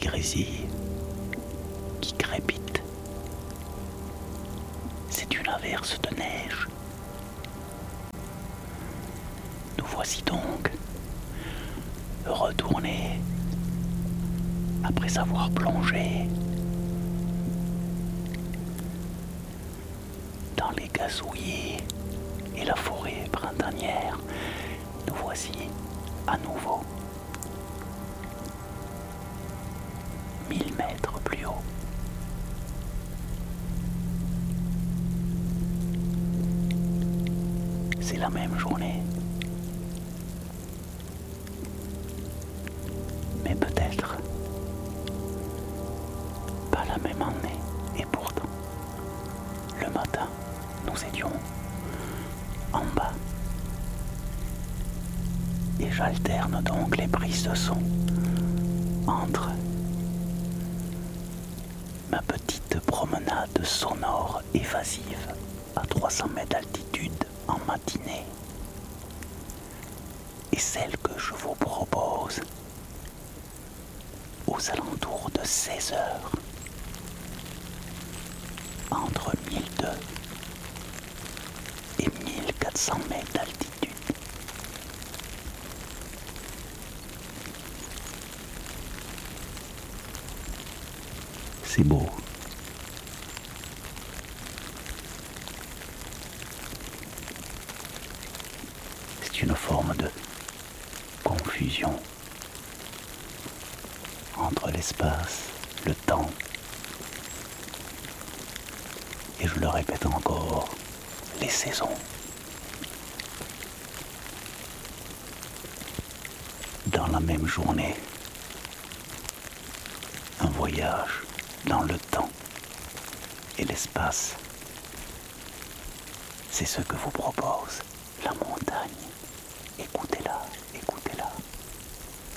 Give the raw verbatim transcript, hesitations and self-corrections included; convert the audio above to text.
grésille, qui crépite. C'est une averse de neige. Nous voici donc retournés après avoir plongé dans les gazouillis et la forêt printanière. Nous voici à nouveau mille mètres plus haut. C'est la même journée. Mais peut-être pas la même année. Et pourtant, le matin, nous étions en bas. Et j'alterne donc les prises de son entre ma petite promenade sonore évasive à trois cents mètres d'altitude en matinée et celle que je vous propose aux alentours de seize heures entre mille deux et mille quatre cents mètres d'altitude. C'est beau. C'est une forme de confusion entre l'espace, le temps, et je le répète encore, les saisons. Dans la même journée, un voyage dans le temps et l'espace. C'est ce que vous propose la montagne.